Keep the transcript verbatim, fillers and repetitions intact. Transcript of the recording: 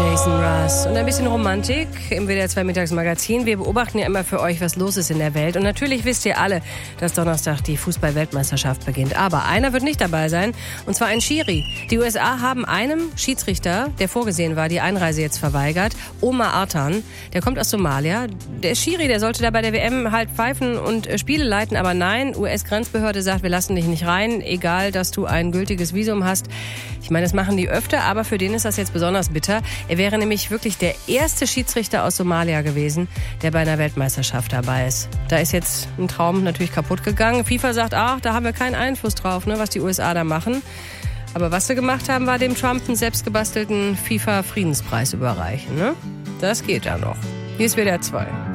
Jason Mraz und ein bisschen Romantik im W D R zwei Mittagsmagazin. Wir beobachten ja immer für euch, was los ist in der Welt. Und natürlich wisst ihr alle, dass Donnerstag die Fußball-Weltmeisterschaft beginnt. Aber einer wird nicht dabei sein, und zwar ein Schiri. Die U S A haben einem Schiedsrichter, der vorgesehen war, die Einreise jetzt verweigert. Omar Artan, der kommt aus Somalia. Der Schiri, der sollte da bei der W M halt pfeifen und äh, Spiele leiten. Aber nein, U S-Grenzbehörde sagt, wir lassen dich nicht rein, egal, dass du ein gültiges Visum hast. Ich meine, das machen die öfter, aber für den ist das jetzt besonders bitter. Er wäre nämlich wirklich der erste Schiedsrichter aus Somalia gewesen, der bei einer Weltmeisterschaft dabei ist. Da ist jetzt ein Traum natürlich kaputt gegangen. FIFA sagt, ach, da haben wir keinen Einfluss drauf, ne, was die U S A da machen. Aber was sie gemacht haben, war dem Trump einen selbstgebastelten FIFA-Friedenspreis überreichen. Ne? Das geht ja noch. Hier ist W D R zwei.